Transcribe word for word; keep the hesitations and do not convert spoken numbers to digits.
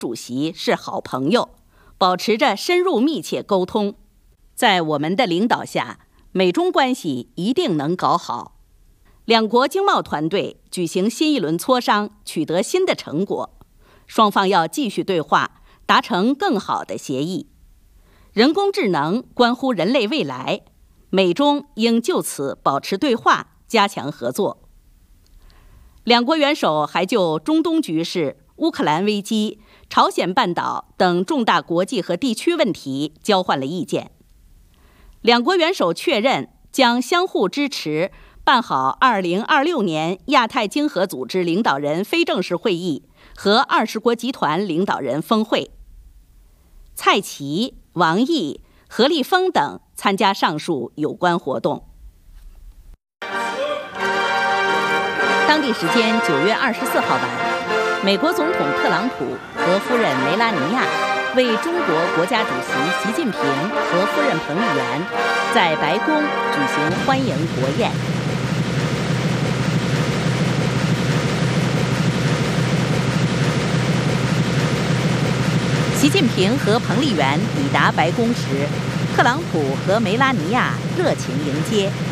主席是好朋友，保持着深入密切沟通。在我们的领导下，美中关系一定能搞好。两国经贸团队举行新一轮磋商，取得新的成果，双方要继续对话，达成更好的协议。人工智能关乎人类未来，美中应就此保持对话，加强合作。两国元首还就中东局势、乌克兰危机、朝鲜半岛等重大国际和地区问题交换了意见。两国元首确认将相互支持办好二零二六年亚太经合组织领导人非正式会议和二十国集团领导人峰会。蔡奇、王毅、何立峰等参加上述有关活动。当地时间九月二十四号晚，美国总统特朗普和夫人梅拉尼亚为中国国家主席习近平和夫人彭丽媛在白宫举行欢迎国宴。习近平和彭丽媛抵达白宫时，特朗普和梅拉尼亚热情迎接。